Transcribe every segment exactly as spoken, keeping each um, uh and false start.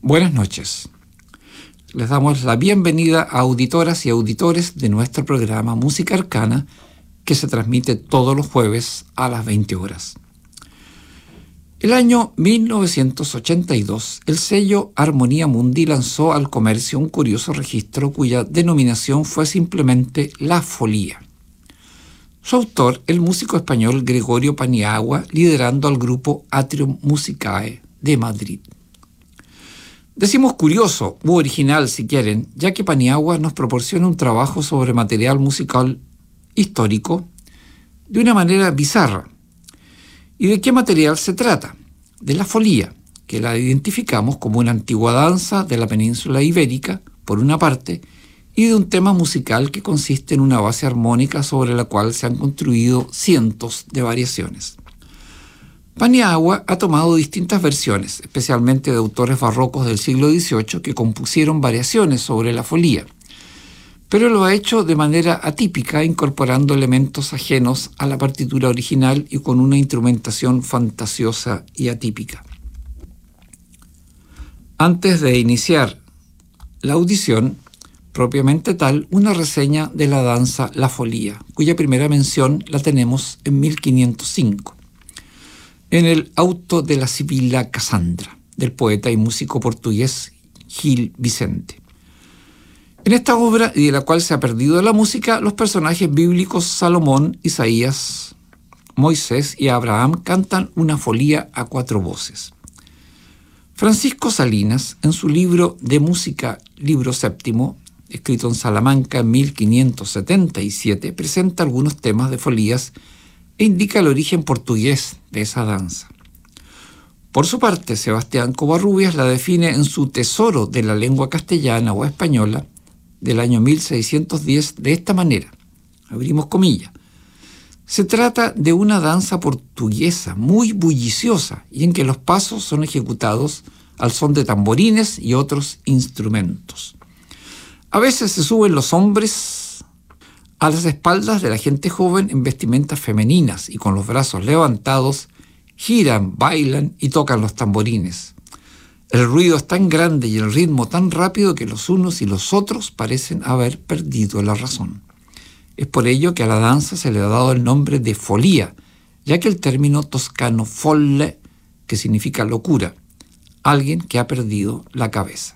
Buenas noches. Les damos la bienvenida a auditoras y auditores de nuestro programa Música Arcana, que se transmite todos los jueves a las veinte horas. El año mil novecientos ochenta y dos, el sello Armonía Mundi lanzó al comercio un curioso registro cuya denominación fue simplemente La Folía. Su autor, el músico español Gregorio Paniagua, liderando al grupo Atrium Musicae de Madrid. Decimos curioso u original si quieren, ya que Paniagua nos proporciona un trabajo sobre material musical histórico de una manera bizarra. ¿Y de qué material se trata? De la folía, que la identificamos como una antigua danza de la península ibérica, por una parte, y de un tema musical que consiste en una base armónica sobre la cual se han construido cientos de variaciones. Paniagua ha tomado distintas versiones, especialmente de autores barrocos del siglo dieciocho que compusieron variaciones sobre la folía, pero lo ha hecho de manera atípica, incorporando elementos ajenos a la partitura original y con una instrumentación fantasiosa y atípica. Antes de iniciar la audición propiamente tal, una reseña de la danza La Folía, cuya primera mención la tenemos en mil quinientos cinco. En el Auto de la Sibila Cassandra, del poeta y músico portugués Gil Vicente. En esta obra, y de la cual se ha perdido la música, los personajes bíblicos Salomón, Isaías, Moisés y Abraham cantan una folía a cuatro voces. Francisco Salinas, en su libro de música, libro séptimo, escrito en Salamanca en mil quinientos setenta y siete, presenta algunos temas de folías e indica el origen portugués de esa danza. Por su parte, Sebastián Covarrubias la define en su Tesoro de la lengua castellana o española del año mil seiscientos diez de esta manera, abrimos comillas: se trata de una danza portuguesa muy bulliciosa y en que los pasos son ejecutados al son de tamborines y otros instrumentos. A veces se suben los hombres a las espaldas de la gente joven en vestimentas femeninas y con los brazos levantados giran, bailan y tocan los tamborines. El ruido es tan grande y el ritmo tan rápido que los unos y los otros parecen haber perdido la razón. Es por ello que a la danza se le ha dado el nombre de folía, ya que el término toscano folle, que significa locura, alguien que ha perdido la cabeza.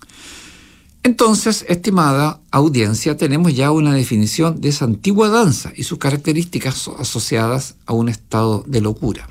Entonces, estimada audiencia, tenemos ya una definición de esa antigua danza y sus características asociadas a un estado de locura.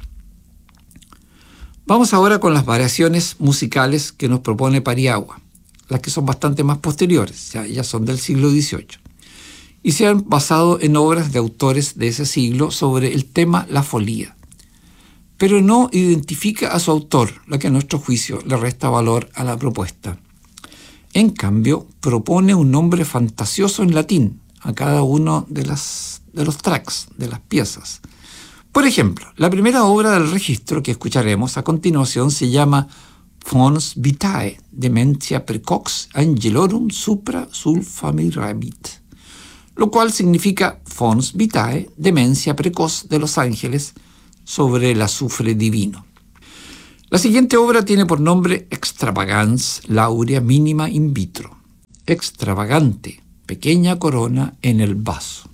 Vamos ahora con las variaciones musicales que nos propone Paniagua, las que son bastante más posteriores, ya, ya son del siglo dieciocho, y se han basado en obras de autores de ese siglo sobre el tema la folía, pero no identifica a su autor, lo que a nuestro juicio le resta valor a la propuesta. En cambio, propone un nombre fantasioso en latín a cada uno de, las, de los tracks, de las piezas. Por ejemplo, la primera obra del registro que escucharemos a continuación se llama Fons Vitae, Dementia Precox Angelorum Supra Sulfa Mirabit, lo cual significa Fons Vitae, Demencia Precoz de los Ángeles sobre el azufre divino. La siguiente obra tiene por nombre Extravagans Laurea Minima in Vitro, extravagante, pequeña corona en el vaso.